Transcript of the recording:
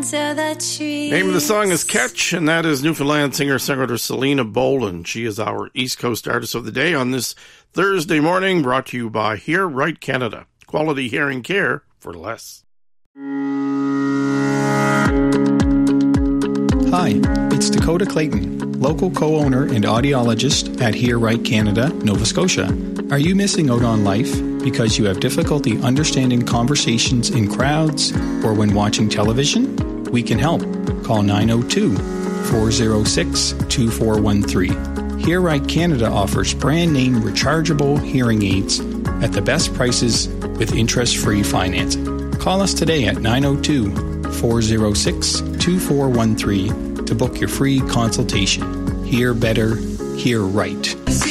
under the trees. Name of the song is Catch, and that is Newfoundland singer-songwriter Selena Boland. She is our East Coast Artist of the Day on this Thursday morning, brought to you by Hear Right Canada. Quality hearing care for less. Hi, it's Dakota Clayton, local co-owner and audiologist at Hear Right Canada, Nova Scotia. Are you missing out on life because you have difficulty understanding conversations in crowds or when watching television? We can help. Call 902-406-2413. Hear Right Canada offers brand-name rechargeable hearing aids at the best prices with interest-free financing. Call us today at 902-406-2413 to book your free consultation. Hear better, hear right.